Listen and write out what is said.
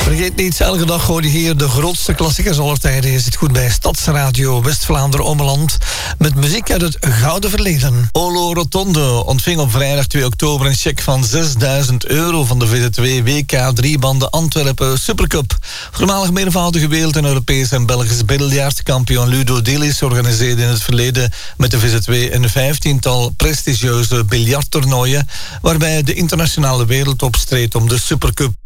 Vergeet niet, elke dag hoor je hier de grootste klassiekers aller tijden. Je zit goed bij Stadsradio West-Vlaanderen-Ommeland met muziek uit het gouden verleden. Olo Rotonde ontving op vrijdag 2 oktober een cheque van €6.000 van de VZ2 WK 3-banden Antwerpen Supercup. Voormalig meervoudige wereld- en Europees en Belgisch biljartkampioen Ludo Delis organiseerde in het verleden met de VZ2 een 15-tal prestigieuze biljarttoernooien waarbij de internationale wereldtop streed om de Supercup.